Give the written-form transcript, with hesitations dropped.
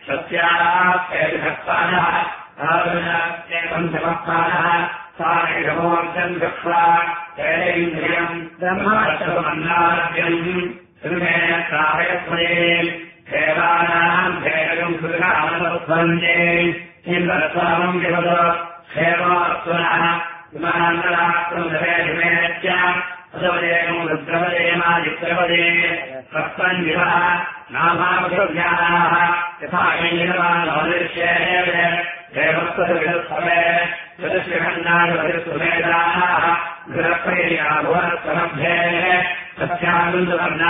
सत्याः पञ्चमस्थानः सामोर्जम् दृष्ट्वा तैरेन्द्रियम् ब्रह्माष्टमन्नाद्यम् श्रुमेण प्राहयस्मये देवानाम् भेदम् सुरामसत्वन्ये इन्द्रस्वामम् विवद क्षेमात्मनः विमानरात्रम् धरेधिमेत्य असवदेवम् रुद्रवदेमादित्रवदे सप्तञ्जिवः नामावसुज्ञानाः यथा कैलवानोदृश्येव देवस्तविदस्सवे चतुष्खण्डादिवधिसुमेधाः गृहप्रैर्याभुवनस्तमभ्येः सत्यानन्दवर्णा